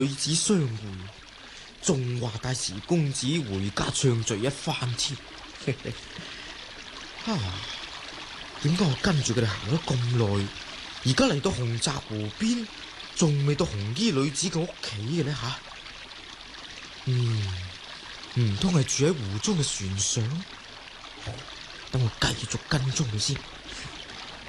女子相會，仲話帶時公子回家暢聚一番添。啊，點解我跟住佢哋行咗咁耐，而家嚟到洪澤湖邊，仲未到紅衣女子嘅屋企嘅呢？唔通係住喺湖中嘅船上？好，等我繼續跟蹤佢先。